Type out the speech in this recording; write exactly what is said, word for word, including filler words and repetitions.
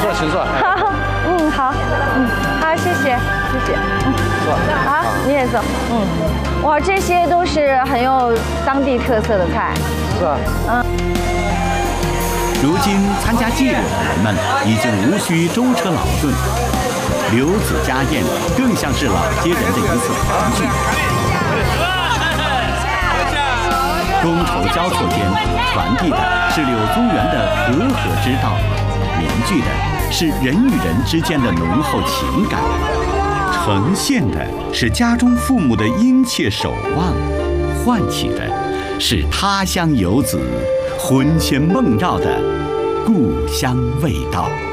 坐，请坐。 好，嗯，好，嗯，好，谢谢，谢谢，嗯， 坐。 好，你也坐，嗯，哇，这些都是很有当地特色的菜。 是啊。嗯。 如今参加祭典的人们已经无需舟车劳顿，留子家宴更像是老街人的一次团聚。觥筹交错间，传递的是柳宗元的和合之道，凝聚的是人与人之间的浓厚情感，呈现的是家中父母的殷切守望，唤起的是他乡游子魂牵梦绕的故乡味道。